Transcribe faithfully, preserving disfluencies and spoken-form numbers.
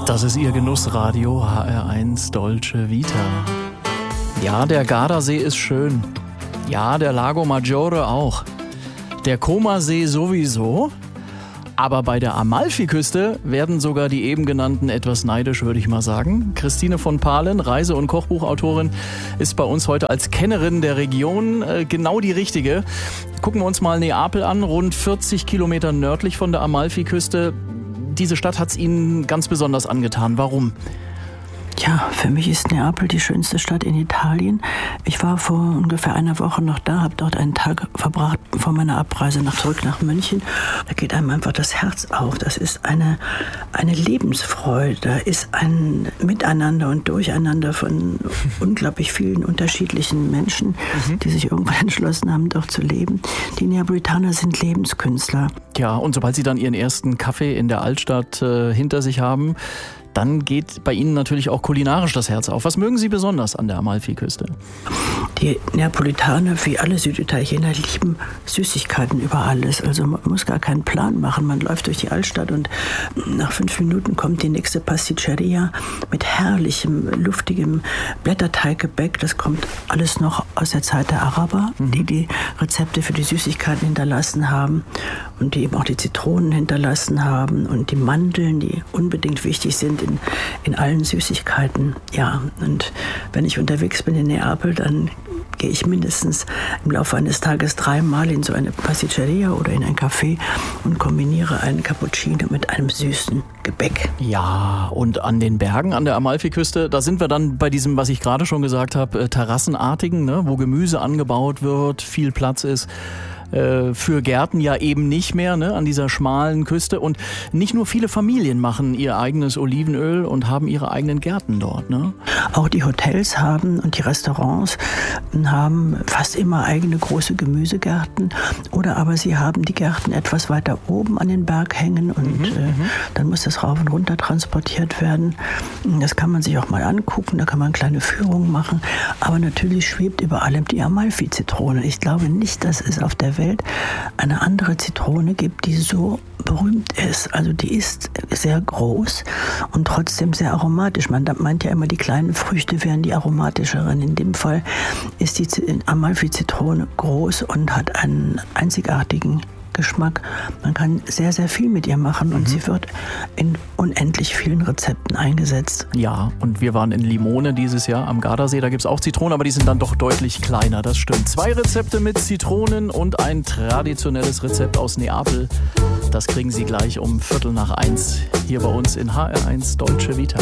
Das ist Ihr Genussradio H R eins Dolce Vita. Ja, der Gardasee ist schön. Ja, der Lago Maggiore auch. Der Comasee sowieso. Aber bei der Amalfiküste werden sogar die eben genannten etwas neidisch, würde ich mal sagen. Christine von Pahlen, Reise- und Kochbuchautorin, ist bei uns heute als Kennerin der Region äh, genau die richtige. Gucken wir uns mal Neapel an, rund vierzig Kilometer nördlich von der Amalfiküste. Diese Stadt hat es Ihnen ganz besonders angetan. Warum? Ja, für mich ist Neapel die schönste Stadt in Italien. Ich war vor ungefähr einer Woche noch da, habe dort einen Tag verbracht vor meiner Abreise nach zurück nach München. Da geht einem einfach das Herz auf. Das ist eine, eine Lebensfreude. Da ist ein Miteinander und Durcheinander von unglaublich vielen unterschiedlichen Menschen, mhm. die sich irgendwann entschlossen haben, dort zu leben. Die Neapolitaner sind Lebenskünstler. Ja, und sobald Sie dann Ihren ersten Kaffee in der Altstadt äh, hinter sich haben, dann geht bei Ihnen natürlich auch kulinarisch das Herz auf. Was mögen Sie besonders an der Amalfiküste? Die Neapolitaner, wie alle Süditaliener, lieben Süßigkeiten über alles. Also man muss gar keinen Plan machen. Man läuft durch die Altstadt und nach fünf Minuten kommt die nächste Pasticceria mit herrlichem, luftigem Blätterteiggebäck. Das kommt alles noch aus der Zeit der Araber, mhm. die die Rezepte für die Süßigkeiten hinterlassen haben und die eben auch die Zitronen hinterlassen haben und die Mandeln, die unbedingt wichtig sind in, in allen Süßigkeiten. Ja, und wenn ich unterwegs bin in Neapel, dann gehe ich mindestens im Laufe eines Tages dreimal in so eine Pasticceria oder in ein Café und kombiniere einen Cappuccino mit einem süßen Gebäck. Ja, und an den Bergen an der Amalfiküste, da sind wir dann bei diesem, was ich gerade schon gesagt habe, äh, terrassenartigen, ne, wo Gemüse angebaut wird, viel Platz ist. Für Gärten ja eben nicht mehr, ne, an dieser schmalen Küste. Und nicht nur viele Familien machen ihr eigenes Olivenöl und haben ihre eigenen Gärten dort. Ne? Auch die Hotels haben und die Restaurants haben fast immer eigene große Gemüsegärten. Oder aber sie haben die Gärten etwas weiter oben an den Berg hängen und mhm, äh, dann muss das rauf und runter transportiert werden. Das kann man sich auch mal angucken, da kann man kleine Führungen machen. Aber natürlich schwebt über allem die Amalfi-Zitrone. Ich glaube nicht, dass es auf der Welt eine andere Zitrone gibt, die so berühmt ist. Also die ist sehr groß und trotzdem sehr aromatisch. Man meint ja immer, die kleinen Früchte wären die aromatischeren. In dem Fall ist die Amalfi-Zitrone groß und hat einen einzigartigen Geschmack. Man kann sehr, sehr viel mit ihr machen und mhm. sie wird in unendlich vielen Rezepten eingesetzt. Ja, und wir waren in Limone dieses Jahr am Gardasee. Da gibt es auch Zitronen, aber die sind dann doch deutlich kleiner, das stimmt. Zwei Rezepte mit Zitronen und ein traditionelles Rezept aus Neapel. Das kriegen Sie gleich um Viertel nach eins hier bei uns in H R eins Dolce Vita.